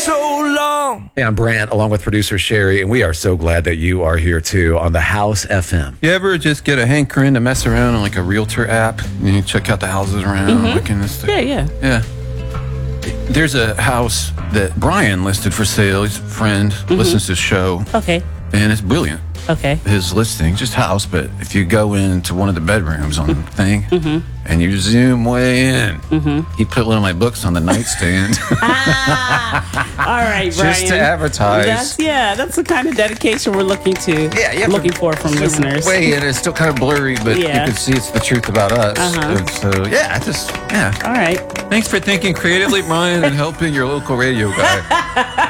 so long. Hey, I'm Brant, along with producer Sherry, and we are so glad that you are here too on the House FM. You ever just get a hankering to mess around on like a realtor app and you check out the houses around? Like in this Yeah. There's a house that Brian listed for sale. His friend listens to the show. Okay. And it's brilliant. Okay. His listing, just house, but if you go into one of the bedrooms on the thing and you zoom way in, he put one of my books on the nightstand. All right, Brian. Just to advertise. That's the kind of dedication we're looking for from listeners. Way in, it's still kind of blurry, but you can see it's the truth about us. And so, All right. Thanks for thinking creatively, Brian, and helping your local radio guy.